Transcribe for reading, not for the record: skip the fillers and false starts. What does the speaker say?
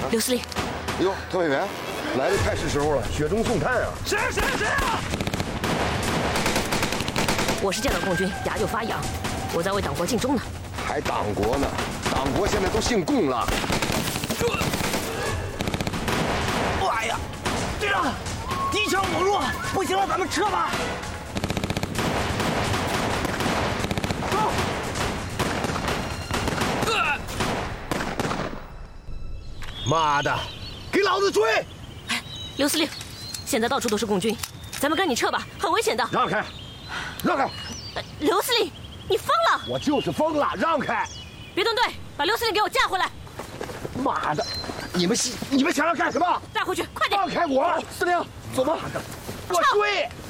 刘司令。 哟，特派员，来的太是时候了，雪中送炭啊！ 谁啊？ 我是见到共军，牙就发痒，我在为党国尽忠呢。 还党国呢？党国现在都姓共了。 哎呀，队长，敌强我弱，不行了，咱们撤吧。走。 妈的，给老子追！ 哎，刘司令，现在到处都是共军，咱们赶紧撤吧，很危险的。 让开，让开！ 刘司令，你疯了！ 我就是疯了，让开！ 别动队，把刘司令给我架回来！ 妈的，你们想要干什么？ 带回去，快点！ 放开我！司令，走吧，我追！